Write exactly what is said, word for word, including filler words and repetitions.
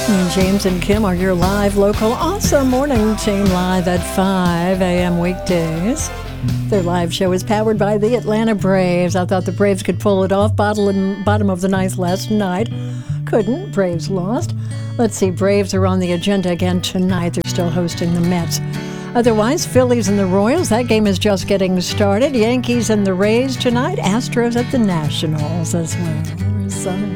And James and Kim are your live local awesome morning team, live at five a.m. weekdays. Their live show is powered by the Atlanta Braves. I thought the Braves could pull it off. Bottom, bottom of the ninth last night. Couldn't. Braves lost. Let's see. Braves are on the agenda again tonight. They're still hosting the Mets. Otherwise, Phillies and the Royals. That game is just getting started. Yankees and the Rays tonight. Astros at the Nationals as well. Sunny.